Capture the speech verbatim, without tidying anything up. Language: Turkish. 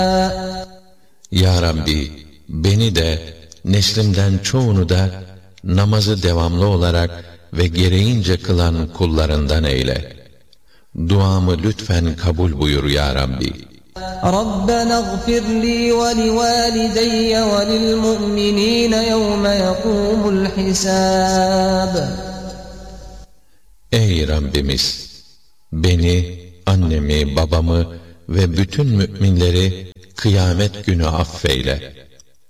Ya Rabbi, beni de, neslimden çoğunu da namazı devamlı olarak ve gereğince kılan kullarından eyle. Duamı lütfen kabul buyur ya Rabbi. رَبَّنَا اغْفِرْ لِي وَلِوَالِدَيَّ وَلِلْمُؤْمِنِينَ يَوْمَ يَقُومُ الْحِسَابِ. Ey Rabbimiz! Beni, annemi, babamı ve bütün müminleri kıyamet günü affeyle.